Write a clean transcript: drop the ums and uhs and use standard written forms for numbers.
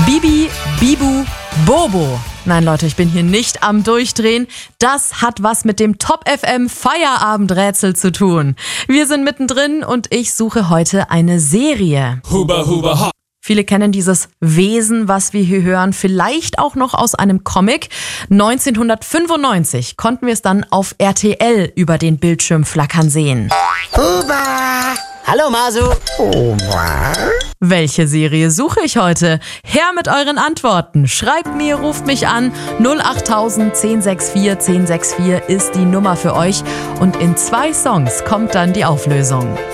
Bibi, Bibu, Bobo. Nein, Leute, ich bin hier nicht am Durchdrehen. Das hat was mit dem Top FM Feierabendrätsel zu tun. Wir sind mittendrin und ich suche heute eine Serie. Huba, huba, ha. Viele kennen dieses Wesen, was wir hier hören, vielleicht auch noch aus einem Comic. 1995 konnten wir es dann auf RTL über den Bildschirm flackern sehen. Huba! Hallo Masu! Huba! Welche Serie suche ich heute? Her mit euren Antworten. Schreibt mir, ruft mich an. 08000 1064 1064 ist die Nummer für euch. Und in 2 Songs kommt dann die Auflösung.